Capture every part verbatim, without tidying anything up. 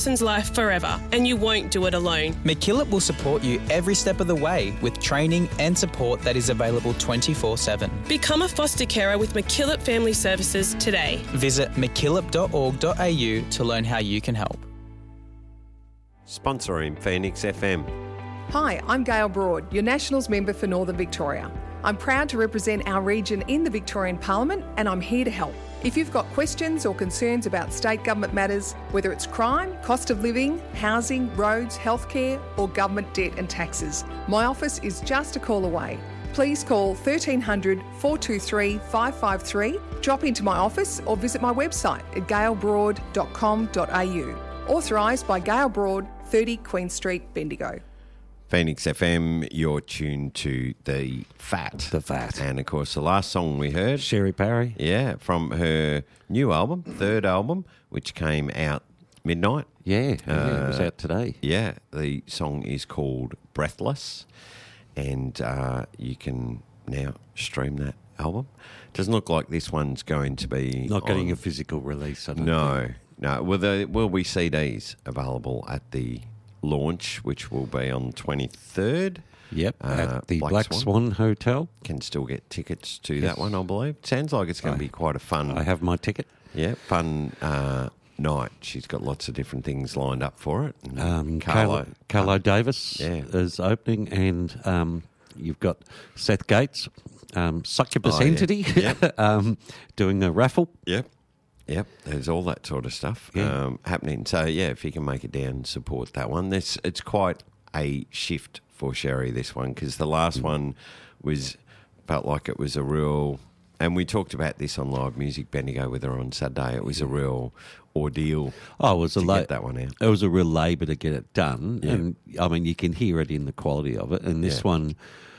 person's life forever, and you won't do it alone. MacKillop will support you every step of the way with training and support that is available twenty-four seven. Become a foster carer with MacKillop Family Services today. Visit mackillop dot org dot a u to learn how you can help. Sponsoring Phoenix F M. Hi, I'm Gail Broad, your Nationals member for Northern Victoria. I'm proud to represent our region in the Victorian Parliament, and I'm here to help. If you've got questions or concerns about state government matters, whether it's crime, cost of living, housing, roads, healthcare, or government debt and taxes, my office is just a call away. Please call thirteen hundred, four two three, five five three, drop into my office or visit my website at gail broad dot com dot a u. Authorised by Gail Broad, thirty Queen Street, Bendigo. Phoenix F M, you're tuned to The Fat. The Fat. And, of course, the last song we heard... Sherry Parry. Yeah, from her new album, third album, which came out midnight. Yeah, Uh, yeah, it was out today. Yeah, the song is called Breathless, and uh, you can now stream that album. Doesn't look like this one's going to be... Not getting on... a physical release, I don't No, think. no. Well, there will be C Ds available at the launch, which will be on the twenty-third. Yep, Uh, at the Black Black, Swan. Swan. Hotel. Can still get tickets to Yes. that one, I believe. Sounds like it's going I- to be quite a fun... I have my ticket. Yeah, fun uh, night. She's got lots of different things lined up for it. And Um, Carlo, Carlo, Carlo Davis yeah. is opening, and um, you've got Seth Gates, um, Succubus Oh, yeah. Entity, Yep. um, doing a raffle. Yep. Yep, there's all that sort of stuff Yeah. um, happening. So, yeah, if you can make it down, support that one. This, it's quite a shift for Sherry, this one, because the last Mm. one was felt like it was a real... And we talked about this on Live Music Bendigo with her on Saturday. It was a real ordeal Oh, it was a to la- get that one out. It was a real labour to get it done, Yeah. and I mean you can hear it in the quality of it. And this Yeah. one,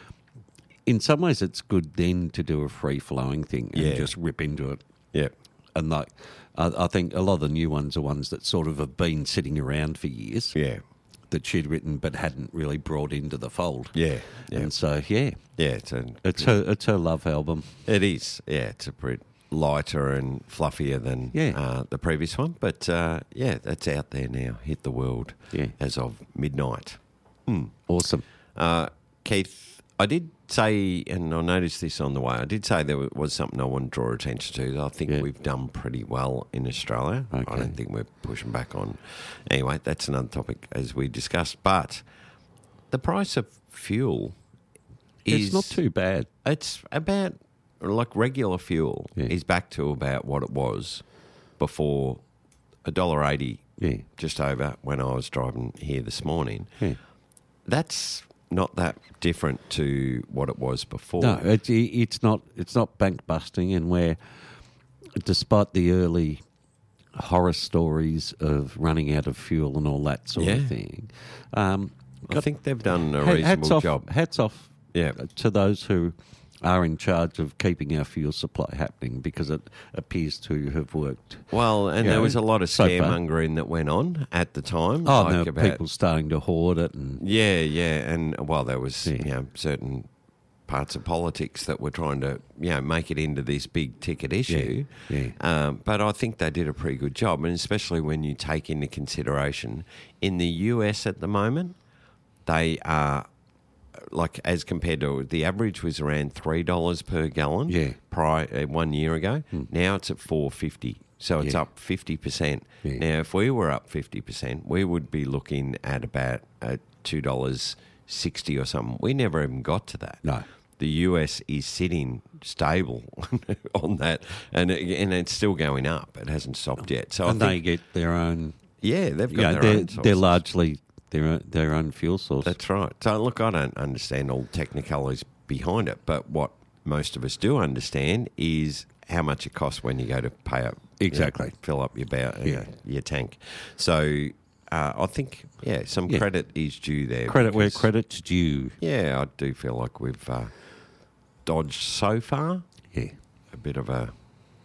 in some ways, it's good then to do a free flowing thing and Yeah. just rip into it. Yep. And like, I, I think a lot of the new ones are ones that sort of have been sitting around for years. Yeah. That she'd written but hadn't really brought into the fold. Yeah. Yeah. And so, yeah, Yeah, it's a, it's her it's her love album. It is, yeah. It's a bit lighter and fluffier than Yeah. uh, the previous one, but uh, yeah, that's out there now. Hit the world Yeah. as of midnight. Mm. Awesome. Uh, Keith, I did say, and I noticed this on the way, I did say there was something I want to draw attention to. I think Yeah. we've done pretty well in Australia. I Okay. don't think we're pushing back on. Anyway, that's another topic as we discussed. But the price of fuel is... It's not too bad. It's about, like regular fuel, Yeah. is back to about what it was before one dollar eighty, Yeah. just over, when I was driving here this morning. Yeah. That's not that different to what it was before. No, it, it's not. It's not bank busting, and where, despite the early horror stories of running out of fuel and all that sort Yeah. of thing, um, I think they've done a ha- reasonable hats off, job. Hats off, Yeah. to those who are in charge of keeping our fuel supply happening, because it appears to have worked. Well, and Yeah, there was a lot of so far. scaremongering that went on at the time. Oh, like no, about- people starting to hoard it, and Yeah, yeah, and well, there was Yeah. you know certain parts of politics that were trying to you know make it into this big ticket issue. Yeah, Um, but I think they did a pretty good job, and especially when you take into consideration in the U S at the moment, they are like as compared to the average was around three dollars per gallon. Yeah. prior uh, one year ago. Now it's at four fifty. So it's Yeah. up fifty percent. Yeah. Now, if we were up fifty percent, we would be looking at about uh, two dollars sixty or something. We never even got to that. No. The U S is sitting stable on that, and it, and it's still going up. It hasn't stopped yet. So and I they think, get their own. yeah, they've got Yeah, their they're, own sources. they're largely their own, their own fuel source. That's right. So, look, I don't understand all the technicalities behind it, but what most of us do understand is how much it costs when you go to pay up. Exactly. you know, fill up your, bow, Yeah. your, your tank. So, uh, I think, yeah, some Yeah. credit is due there. Credit where because, credit's due. Yeah, I do feel like we've uh, dodged so far Yeah. a bit of a,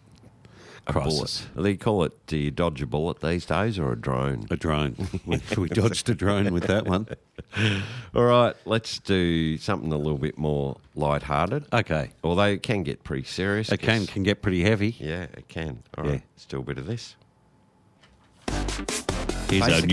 a Crisis. bullet. They call it, do you dodge a bullet these days or a drone? A drone. we, we dodged a drone with that one. All right, let's do something a little bit more lighthearted. Okay. Although it can get pretty serious. It can 'cause- can get pretty heavy. Yeah, it can. All Yeah. right, let's do a bit of this. Here's our Basically-